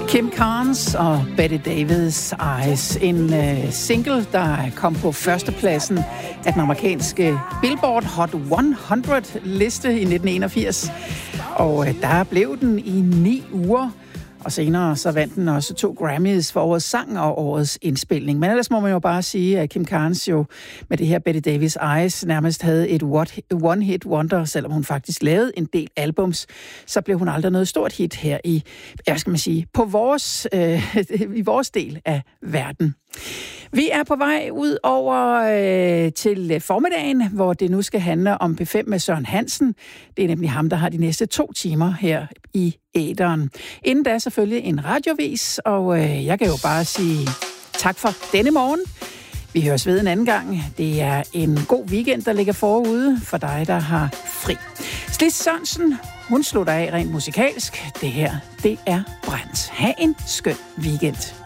Kim Carnes og Bette Davis Eyes. En single, der kom på førstepladsen af den amerikanske Billboard Hot 100-liste i 1981. Og der blev den i 9 uger. Og senere så vandt den også 2 Grammys for årets sang og årets indspilning. Men ellers må man jo bare sige, at Kim Carnes jo med det her Bette Davis Eyes nærmest havde et one-hit wonder, selvom hun faktisk lavede en del albums. Så blev hun aldrig noget stort hit her i, på i vores del af verden. Vi er på vej ud over til formiddagen, hvor det nu skal handle om P5 med Søren Hansen. Det er nemlig ham, der har de næste 2 timer her i æteren. Inden da selvfølgelig en radiovis, og jeg kan jo bare sige tak for denne morgen. Vi høres ved en anden gang. Det er en god weekend, der ligger forude for dig, der har fri. Slis Sørensen, hun slutter af rent musikalsk. Det her, det er Brændt. Ha' en skøn weekend.